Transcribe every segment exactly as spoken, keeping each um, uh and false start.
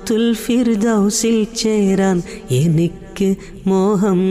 ജന്നത്തുൽ ഫിർദൗസിൽ ചേരാൻ എനിക്ക് മോഹം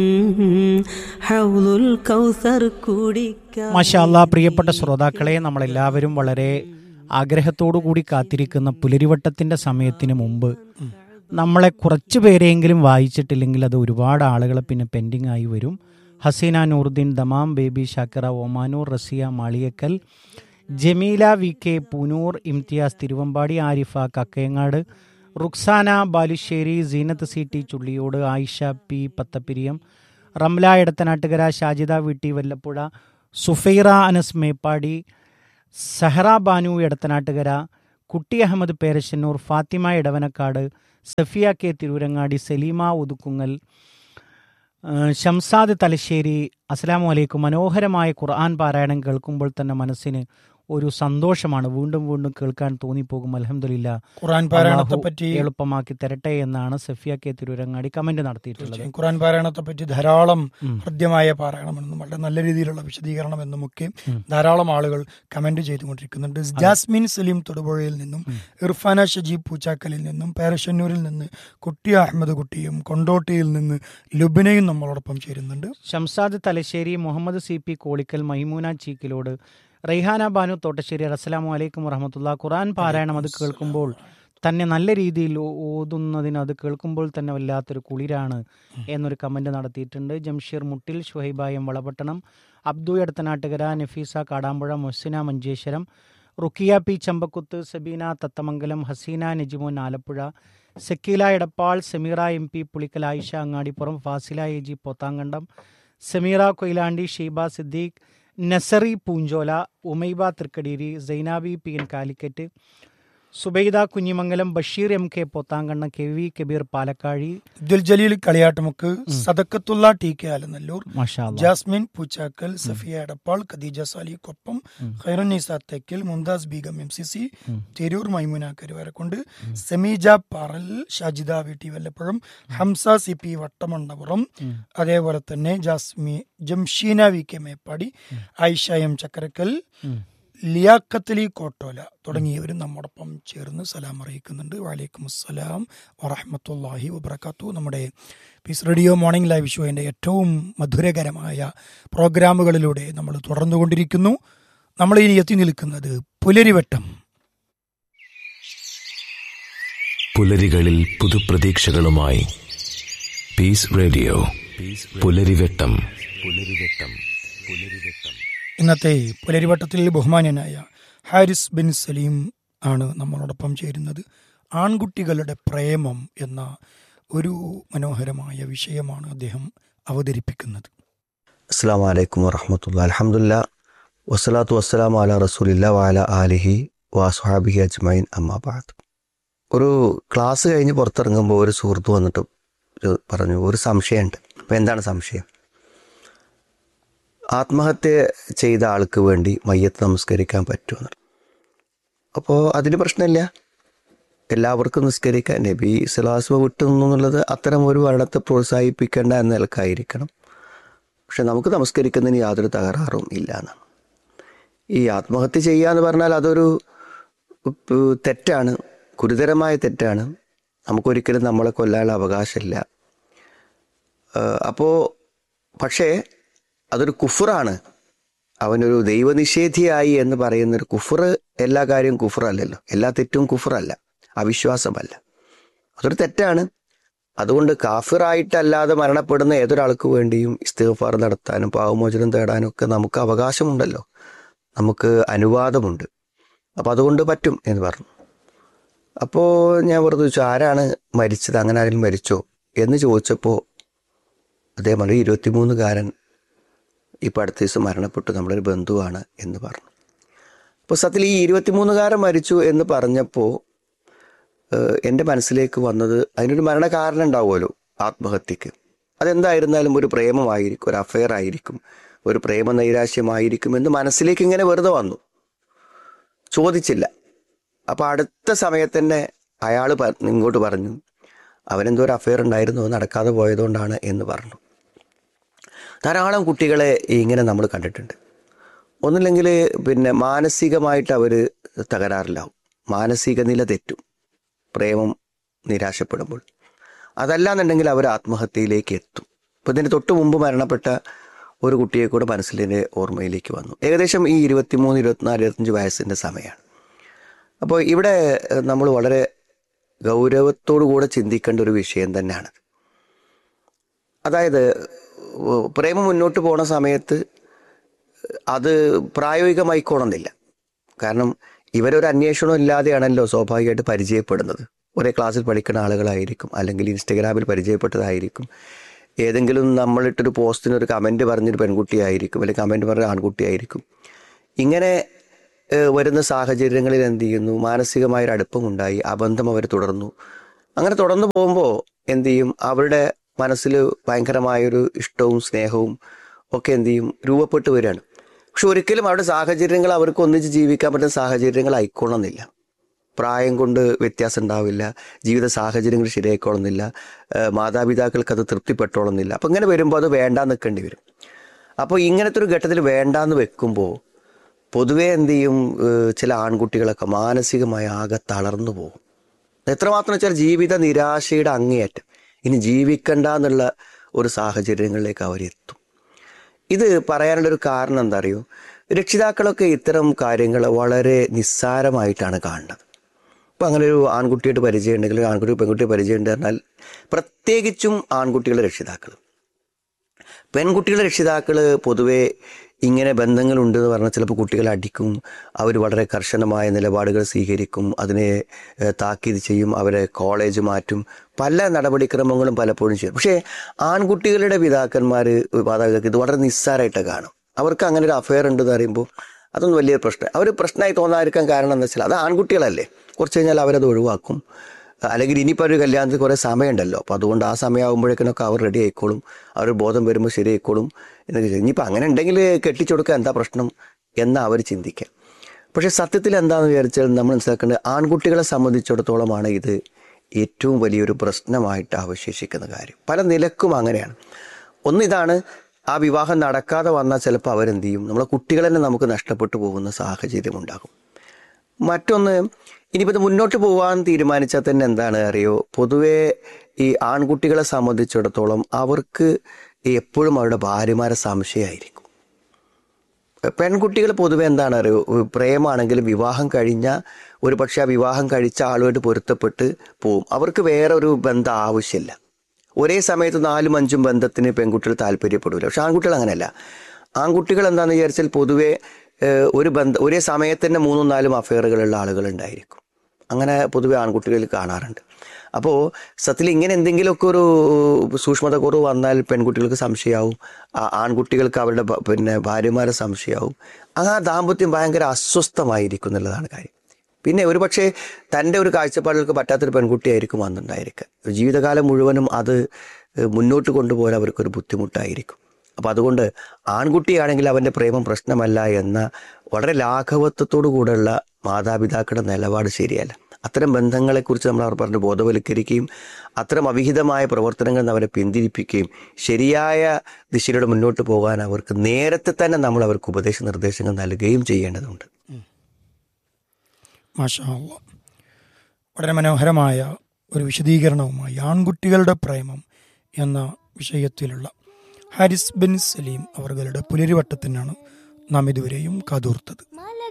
ഹൗലുൽ കൗസർ കുടിക്കാൻ. മാഷാ അല്ലാഹ്. പ്രിയപ്പെട്ട ശ്രോതാക്കളെ, നമ്മളെല്ലാവരും വളരെ ആഗ്രഹത്തോടു കൂടി കാത്തിരിക്കുന്ന പുലരിവട്ടത്തിൻ്റെ സമയത്തിന് മുമ്പ് നമ്മളെ കുറച്ച് പേരെങ്കിലും വായിച്ചിട്ടില്ലെങ്കിൽ അത് ഒരുപാട് ആളുകളെ പിന്നെ പെൻഡിങ് ആയി വരും. Hasina Nooruddeen Dammam, baby Shakira Omanoor, Raziya Maliyakkal, Jameela V K Poonoor, Imtiaz Thiruvambady, Arifa Kakkayangad, Ruksana Balussery, Zeenath C T Chulliyode, Ayisha P Pathappiriyam, Ramla Edathanattukara, Shajida V T Vallappuzha, Sufaira Anas Meppadi, Zahra Banu Edathanattukara, കുട്ടി അഹമ്മദ് പേരശ്ശന്നൂർ, ഫാത്തിമ ഇടവനക്കാട്, സഫിയ കെ തിരൂരങ്ങാടി, സലീമ ഒതുക്കുങ്ങൽ, ഷംസാദ് തലശ്ശേരി. അസ്സലാമു അലൈക്കും. മനോഹരമായ ഖുർആൻ പാരായണം കേൾക്കുമ്പോൾ തന്നെ മനസ്സിന് ഒരു സന്തോഷമാണ്. വീണ്ടും വീണ്ടും കേൾക്കാൻ തോന്നിപ്പോകും. അൽഹംദുലില്ലാ, ഖുർആൻ പാരായണത്തെ പറ്റി എളുപ്പമാക്കി തരട്ടെ എന്നാണ് സഫിയ കെ തിരൂരങ്ങാടി കമന്റ് നടത്തിയിട്ടുള്ളത്. ഖുർആൻ പാരായണത്തെ പറ്റി ധാരാളം ഹൃദ്യമായ പാരായണമെന്നും വളരെ നല്ല രീതിയിലുള്ള വിശദീകരണം എന്നുമൊക്കെ ധാരാളം ആളുകൾ കമന്റ് ചെയ്തുകൊണ്ടിരിക്കുന്നുണ്ട്. ജാസ്മിൻ സലീം തൊടുപുഴയിൽ നിന്നും, ഇർഫാന ഷജീബ് പൂച്ചാക്കലിൽ നിന്നും, പേരശ്ശന്നൂരിൽ നിന്ന് കുട്ടി അഹമ്മദ് കുട്ടിയും, കൊണ്ടോട്ടിയിൽ നിന്ന് ലുബിനയും നമ്മളോടൊപ്പം ചേരുന്നുണ്ട്. Shamsad Thalassery, Muhammad C P Kolikkal, Maimoona Chikkilode, Raihana Banu Thottassery. അസ്സലാമു അലൈക്കും വറഹ്മത്തുള്ളാഹി. ഖുർആൻ പാരായണം അത് കേൾക്കുമ്പോൾ തന്നെ നല്ല രീതിയിൽ ഓതുന്നതിന് അത് കേൾക്കുമ്പോൾ തന്നെ വല്ലാത്തൊരു കുളിരാണ് എന്നൊരു കമൻറ്റ് നടത്തിയിട്ടുണ്ട്. ജംഷീർ മുട്ടിൽ, ഷുഹൈബായം Valapattanam, Abdu Edathanattukara, Nafeesa Kadampuzha, Muhsina Manjeshwaram, ruqyah P Chambakkuth, Sabeena Thathamangalam, Hasina Najimon Alappuzha, സക്കീല Edappal, Sameera M P Pulikkal, Ayisha Angadipuram, Fasila A G Pothankandam, Sameera Koyilandy, Sheeba Siddique, നസറി Poonchola, Umaiba Thrikkadeeri, Zainabi P N Calicut, Subaida Kunhimangalam, Basheer M K പോത്താങ്കണ്ണ, K V Kabir Palakkazhi, Abdul Jaleel Kaliyattumukku, Sadakathulla T K Alanallur, മാഷാ അല്ലാഹ്, Jasmine Poochakkal, Safiya Edappal, Khadija സാലിക്കൊപ്പം, Khairunnisa Thekkel, Mumtaz Begum M C C, Tirur, Maimuna Karuvarakundu, Sameeja Paral, Shajida V T വല്ലപ്പുഴം, Hamza C P വട്ടമണ്ണപുറം, അതേപോലെ തന്നെ Jasmi Jamsheena V K Meppadi, Ayisha M Chakkarakkal, Liyakathali Kottola തുടങ്ങിയവരും നമ്മോടൊപ്പം ചേർന്ന് സലാം അറിയിക്കുന്നുണ്ട്. വലൈക്കും അസ്സലാം വറഹ്മത്തുള്ളാഹി വബറകാതുഹു. നമ്മുടെ പീസ് റേഡിയോ മോർണിംഗ് ലൈവ് ഷോയുടെ ഏറ്റവും മധുരകരമായ പ്രോഗ്രാമുകളിലൂടെ നമ്മൾ തുടർന്നുകൊണ്ടിരിക്കുന്നു. നമ്മൾ ഇനി എത്തി നിൽക്കുന്നത് പുലരിവട്ടം. പുലരികളിൽ പുതുപ്രതീക്ഷകളുമായി പീസ് റേഡിയോ പുലരിവട്ടം. പുലരിവട്ടം പുലരിവട്ടം ഇന്നത്തെ പുലരിവട്ടത്തിൽ ബഹുമാന്യനായ ഹാരിസ് ബിൻ സലീം ആണ് നമ്മളോടൊപ്പം ചേരുന്നത്. ആൺകുട്ടികളുടെ പ്രേമം എന്ന ഒരു മനോഹരമായ വിഷയമാണ് അദ്ദേഹം അവതരിപ്പിക്കുന്നത്. അസ്സലാമു അലൈക്കും വറഹ്മത്തുള്ളാഹി. അൽഹംദുലില്ലാ വസ്സലാത്തു വസ്സലാമു അലാ റസൂലില്ലാ വഅലാ ആലിഹി വഅസ്ഹാബിഹി അജ്മഈൻ. അമ്മാ ബഅദ്. ഒരു ക്ലാസ് കഴിഞ്ഞ് പുറത്തിറങ്ങുമ്പോൾ ഒരു സുഹൃത്ത് വന്നിട്ട് പറഞ്ഞു, ഒരു സംശയമുണ്ട്. അപ്പോൾ എന്താണ് സംശയം? ആത്മഹത്യ ചെയ്ത ആൾക്ക് വേണ്ടി മയ്യത്ത് നമസ്കരിക്കാൻ പറ്റുമെന്ന്. അപ്പോൾ അതിന് പ്രശ്നമില്ല, എല്ലാവർക്കും നിസ്കരിക്കാൻ. നബി സ്വലാസ്വ വിട്ടു എന്നുള്ളത് അത്തരം ഒരു മരണത്തെ പ്രോത്സാഹിപ്പിക്കേണ്ട എന്ന നിലക്കായിരിക്കണം. പക്ഷെ നമുക്ക് നമസ്കരിക്കുന്നതിന് യാതൊരു തകരാറും ഇല്ല എന്നാണ്. ഈ ആത്മഹത്യ ചെയ്യുക എന്ന് പറഞ്ഞാൽ അതൊരു തെറ്റാണ്, ഗുരുതരമായ തെറ്റാണ്. നമുക്കൊരിക്കലും നമ്മളെ കൊല്ലാനുള്ള അവകാശമില്ല. അപ്പോൾ പക്ഷേ അതൊരു കുഫറാണ്. അവനൊരു ദൈവനിഷേധിയായി എന്ന് പറയുന്നൊരു കുഫർ. എല്ലാ കാര്യവും കുഫറല്ലല്ലോ, എല്ലാ തെറ്റും കുഫറല്ല, അവിശ്വാസമല്ല, അതൊരു തെറ്റാണ്. അതുകൊണ്ട് കാഫിറായിട്ടല്ലാതെ മരണപ്പെടുന്ന ഏതൊരാൾക്ക് വേണ്ടിയും ഇസ്തിഗ്ഫാർ നടത്താനും പാവമോചനം തേടാനും ഒക്കെ നമുക്ക് അവകാശമുണ്ടല്ലോ, നമുക്ക് അനുവാദമുണ്ട്. അപ്പോൾ അതുകൊണ്ട് പറ്റും എന്ന് പറഞ്ഞു. അപ്പോൾ ഞാൻ വെറുതെ ചോദിച്ചു, ആരാണ് മരിച്ചത്, അങ്ങനെ ആരെങ്കിലും മരിച്ചോ എന്ന് ചോദിച്ചപ്പോൾ അദ്ദേഹം ഒരു ഇരുപത്തിമൂന്നുകാരൻ ഇപ്പോൾ അടുത്ത ദിവസം മരണപ്പെട്ടു, നമ്മളൊരു ബന്ധുവാണ് എന്ന് പറഞ്ഞു. അപ്പോൾ സത്യത്തിൽ ഈ ഇരുപത്തിമൂന്നുകാരൻ മരിച്ചു എന്ന് പറഞ്ഞപ്പോൾ എൻ്റെ മനസ്സിലേക്ക് വന്നത്, അതിനൊരു മരണകാരണം ഉണ്ടാവുമല്ലോ ആത്മഹത്യക്ക്. അതെന്തായിരുന്നാലും ഒരു പ്രേമമായിരിക്കും, ഒരു അഫെയർ ആയിരിക്കും, ഒരു പ്രേമ നൈരാശ്യമായിരിക്കും എന്ന് മനസ്സിലേക്ക് ഇങ്ങനെ വെറുതെ വന്നു, ചോദിച്ചില്ല. അപ്പോൾ അടുത്ത സമയത്ത് തന്നെ അയാൾ ഇങ്ങോട്ട് പറഞ്ഞു, അവനെന്തോ ഒരു അഫെയർ ഉണ്ടായിരുന്നു, നടക്കാതെ പോയതുകൊണ്ടാണ് എന്ന് പറഞ്ഞു. ധാരാളം കുട്ടികളെ ഇങ്ങനെ നമ്മൾ കണ്ടിട്ടുണ്ട്. ഒന്നില്ലെങ്കിൽ പിന്നെ മാനസികമായിട്ട് അവർ തകരാറിലാവും, മാനസിക നില തെറ്റും, പ്രേമം നിരാശപ്പെടുമ്പോൾ. അതല്ലാന്നുണ്ടെങ്കിൽ അവർ ആത്മഹത്യയിലേക്ക് എത്തും. ഇപ്പം ഇതിന് തൊട്ട് മുമ്പ് മരണപ്പെട്ട ഒരു കുട്ടിയെ കൂടെ മനസ്സിലെ ഓർമ്മയിലേക്ക് വന്നു. ഏകദേശം ഈ ഇരുപത്തിമൂന്ന് ഇരുപത്തിനാല് ഇരുപത്തഞ്ച് വയസ്സിൻ്റെ സമയമാണ്. അപ്പോൾ ഇവിടെ നമ്മൾ വളരെ ഗൗരവത്തോടു കൂടെ ചിന്തിക്കേണ്ട ഒരു വിഷയം തന്നെയാണ്. അതായത് പ്രേമം മുന്നോട്ട് പോണ സമയത്ത് അത് പ്രായോഗികമായിക്കോണമെന്നില്ല. കാരണം ഇവരൊരു അന്വേഷണം ഇല്ലാതെയാണല്ലോ സ്വാഭാവികമായിട്ട് പരിചയപ്പെടുന്നത്. ഒരേ ക്ലാസ്സിൽ പഠിക്കുന്ന ആളുകളായിരിക്കും, അല്ലെങ്കിൽ ഇൻസ്റ്റഗ്രാമിൽ പരിചയപ്പെട്ടതായിരിക്കും, ഏതെങ്കിലും നമ്മളിട്ടൊരു പോസ്റ്റിന് ഒരു കമൻറ്റ് പറഞ്ഞൊരു പെൺകുട്ടിയായിരിക്കും, അല്ലെങ്കിൽ കമൻറ്റ് പറഞ്ഞ ആൺകുട്ടിയായിരിക്കും. ഇങ്ങനെ വരുന്ന സാഹചര്യങ്ങളിൽ എന്ത് ചെയ്യുന്നു, മാനസികമായൊരു അടുപ്പമുണ്ടായി, ആ ബന്ധം അവർ തുടർന്നു. അങ്ങനെ തുടർന്നു പോകുമ്പോൾ എന്ത് ചെയ്യും, അവരുടെ മനസ്സിൽ ഭയങ്കരമായൊരു ഇഷ്ടവും സ്നേഹവും ഒക്കെ എന്ത് ചെയ്യും, രൂപപ്പെട്ടു വരികയാണ്. പക്ഷെ ഒരിക്കലും അവരുടെ സാഹചര്യങ്ങൾ അവർക്ക് ഒന്നിച്ച് ജീവിക്കാൻ പറ്റുന്ന സാഹചര്യങ്ങൾ ആയിക്കോണമെന്നില്ല. പ്രായം കൊണ്ട് വ്യത്യാസം ഉണ്ടാവില്ല, ജീവിത സാഹചര്യങ്ങൾ ശരിയായിക്കോളുന്നില്ല, മാതാപിതാക്കൾക്ക് അത് തൃപ്തിപ്പെട്ടോളുന്നില്ല. അപ്പം ഇങ്ങനെ വരുമ്പോൾ അത് വേണ്ടാന്ന് നിൽക്കേണ്ടി വരും. അപ്പോൾ ഇങ്ങനത്തെ ഒരു ഘട്ടത്തിൽ വേണ്ടാന്ന് വെക്കുമ്പോൾ പൊതുവേ എന്ത് ചെയ്യും, ചില ആൺകുട്ടികളൊക്കെ മാനസികമായി ആകെ തളർന്നു പോകും. എത്രമാത്രം വെച്ചാൽ ജീവിത നിരാശയുടെ അങ്ങേയറ്റം, ഇനി ജീവിക്കണ്ട എന്നുള്ള ഒരു സാഹചര്യങ്ങളിലേക്ക് അവരെത്തും. ഇത് പറയാനുള്ളൊരു കാരണം എന്താ അറിയോ, രക്ഷിതാക്കളൊക്കെ ഇത്തരം കാര്യങ്ങൾ വളരെ നിസ്സാരമായിട്ടാണ് കാണുന്നത്. ഇപ്പം അങ്ങനെ ഒരു ആൺകുട്ടിയായിട്ട് പരിചയം ഉണ്ടെങ്കിൽ, ആൺകുട്ടി പെൺകുട്ടിയെ പരിചയം ഉണ്ട് പറഞ്ഞാൽ, പ്രത്യേകിച്ചും ആൺകുട്ടികളുടെ രക്ഷിതാക്കൾ. പെൺകുട്ടികളുടെ രക്ഷിതാക്കൾ പൊതുവേ ഇങ്ങനെ ബന്ധങ്ങളുണ്ട് എന്ന് പറഞ്ഞാൽ ചിലപ്പോൾ കുട്ടികളെ അടിക്കും, അവർ വളരെ കർശനമായ നിലപാടുകൾ സ്വീകരിക്കും, അതിനെ താക്കീത് ചെയ്യും, അവരെ കോളേജ് മാറ്റും, പല നടപടിക്രമങ്ങളും പലപ്പോഴും ചെയ്യും. പക്ഷേ ആൺകുട്ടികളുടെ പിതാക്കന്മാർ മാതാപിതാക്കൾ ഇത് വളരെ നിസ്സാരമായിട്ട് കാണും. അവർക്ക് അങ്ങനെ ഒരു അഫെയർ ഉണ്ടെന്ന് പറയുമ്പോൾ അതൊന്നും വലിയൊരു പ്രശ്നം, അവർ പ്രശ്നമായി തോന്നാതിരിക്കാൻ കാരണം എന്താ വെച്ചാൽ അത് ആൺകുട്ടികളല്ലേ, കുറച്ച് കഴിഞ്ഞാൽ അവരത് ഒഴിവാക്കും. അല്ലെങ്കിൽ ഇനിയിപ്പോൾ ഒരു കല്യാണത്തിന് കുറേ സമയമുണ്ടല്ലോ, അപ്പോൾ അതുകൊണ്ട് ആ സമയമാകുമ്പോഴേക്കിനൊക്കെ അവർ റെഡി ആയിക്കോളും, അവർ ബോധം വരുമ്പോൾ ശരിയായിക്കോളും എന്നൊക്കെ. ഇനിയിപ്പോൾ അങ്ങനെ ഉണ്ടെങ്കിൽ കെട്ടിച്ചു കൊടുക്കുക, എന്താ പ്രശ്നം എന്നാ അവർ ചിന്തിക്കുക. പക്ഷേ സത്യത്തിൽ എന്താണെന്ന് വിചാരിച്ചാൽ നമ്മൾ മനസ്സിലാക്കേണ്ടത്, ആൺകുട്ടികളെ സംബന്ധിച്ചിടത്തോളമാണ് ഇത് ഏറ്റവും വലിയൊരു പ്രശ്നമായിട്ട് അവശേഷിക്കുന്ന കാര്യം. പല നിലക്കും അങ്ങനെയാണ്. ഒന്നിതാണ്, ആ വിവാഹം നടക്കാതെ വന്നാൽ ചിലപ്പോൾ അവരെന്ത് ചെയ്യും, നമ്മളെ കുട്ടികൾ തന്നെ നമുക്ക് നഷ്ടപ്പെട്ടു പോകുന്ന സാഹചര്യം ഉണ്ടാകും. മറ്റൊന്ന്, ഇനിയിപ്പോൾ ഇത് മുന്നോട്ട് പോകാൻ തീരുമാനിച്ചാൽ തന്നെ എന്താണ് അറിയോ, പൊതുവേ ഈ ആൺകുട്ടികളെ സംബന്ധിച്ചിടത്തോളം അവർക്ക് എപ്പോഴും അവരുടെ ഭാര്യമാരെ സംശയമായിരിക്കും. പെൺകുട്ടികൾ പൊതുവെ എന്താണ് അറിയോ, പ്രേമാണെങ്കിലും വിവാഹം കഴിഞ്ഞ ഒരു പക്ഷേ ആ വിവാഹം കഴിച്ച ആളുമായിട്ട് പൊരുത്തപ്പെട്ട് പോവും, അവർക്ക് വേറെ ഒരു ബന്ധം ആവശ്യമില്ല. ഒരേ സമയത്ത് നാലും അഞ്ചും ബന്ധത്തിന് പെൺകുട്ടികൾ താല്പര്യപ്പെടില്ല. പക്ഷെ ആൺകുട്ടികൾ അങ്ങനെയല്ല. ആൺകുട്ടികൾ എന്താണെന്ന് വിചാരിച്ചാൽ പൊതുവേ ഒരു ബന്ധം ഒരേ സമയത്ത് തന്നെ മൂന്നും നാലും അഫെയറുകളുള്ള ആളുകളുണ്ടായിരിക്കും. അങ്ങനെ പൊതുവെ ആൺകുട്ടികളിൽ കാണാറുണ്ട്. അപ്പോൾ സത്യത്തിൽ ഇങ്ങനെ എന്തെങ്കിലുമൊക്കെ ഒരു സൂക്ഷ്മത കുറവ് വന്നാൽ പെൺകുട്ടികൾക്ക് സംശയമാവും, ആൺകുട്ടികൾക്ക് അവരുടെ പിന്നെ ഭാര്യമാരെ സംശയമാവും. ആ ദാമ്പത്യം ഭയങ്കര അസ്വസ്ഥമായിരിക്കും എന്നുള്ളതാണ് കാര്യം. പിന്നെ ഒരു പക്ഷേ തൻ്റെ ഒരു കാഴ്ചപ്പാടുകൾക്ക് പറ്റാത്തൊരു പെൺകുട്ടിയായിരിക്കും വന്നിട്ടുണ്ടായിരിക്കുക. ജീവിതകാലം മുഴുവനും അത് മുന്നോട്ട് കൊണ്ടുപോകാൻ അവർക്കൊരു ബുദ്ധിമുട്ടായിരിക്കും. അപ്പോൾ അതുകൊണ്ട് ആൺകുട്ടിയാണെങ്കിൽ അവൻ്റെ പ്രേമം പ്രശ്നമല്ല എന്ന വളരെ ലാഘവത്വത്തോടു കൂടെയുള്ള മാതാപിതാക്കളുടെ നിലപാട് ശരിയല്ല. അത്തരം ബന്ധങ്ങളെക്കുറിച്ച് നമ്മൾ അവർ പറഞ്ഞ് ബോധവൽക്കരിക്കുകയും അത്തരം അവിഹിതമായ പ്രവർത്തനങ്ങൾ അവരെ പിന്തിരിപ്പിക്കുകയും ശരിയായ ദിശയിലൂടെ മുന്നോട്ട് പോകാൻ അവർക്ക് നേരത്തെ തന്നെ നമ്മൾ അവർക്ക് ഉപദേശ നിർദ്ദേശങ്ങൾ നൽകുകയും ചെയ്യേണ്ടതുണ്ട്. മാഷാ അല്ലാഹ്, വളരെ മനോഹരമായ ഒരു വിശദീകരണവുമായി ആൺകുട്ടികളുടെ പ്രേമം എന്ന വിഷയത്തിലുള്ള ഹാരിസ് ബിൻ സലീം അവരുടെ പുലരിവട്ടത്തിനാണ് നാം ഇതുവരെയും കാതോർത്തത്.